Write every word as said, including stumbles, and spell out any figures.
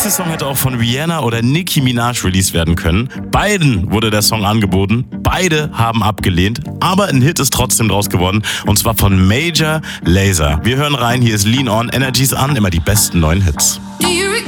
nächste Song hätte auch von Rihanna oder Nicki Minaj released werden können. Beiden wurde der Song angeboten, beide haben abgelehnt, aber ein Hit ist trotzdem draus geworden und zwar von Major Lazer. Wir hören rein, hier ist Lean On, Energies an, immer die besten neuen Hits. Do you